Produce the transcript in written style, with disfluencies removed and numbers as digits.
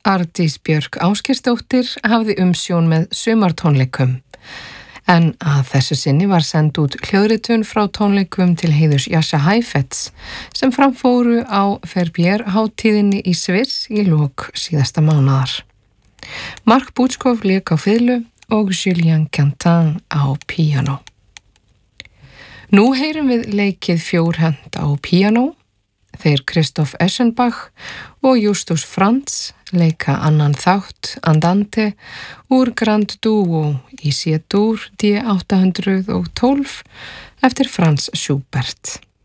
Arndís Björk Ásgeirsdóttir hafði umsjón með sumartónleikum. En að þessu sinni var send út hljóðritun frá tónleikum til heiðurs Jascha Heifetz sem framfóru á Verbier-hátíðinni í Sviss í lok síðasta mánaðar. Mark Butchkov lék á fiðlu og Julien Quentin á píanó. Nú heyrum við leikið Fjórhent á píanó. Þeir Christoph Eschenbach og Justus Franz leika annan þátt Andante úr Grand Duo í C-dur D812 eftir Franz Schubert.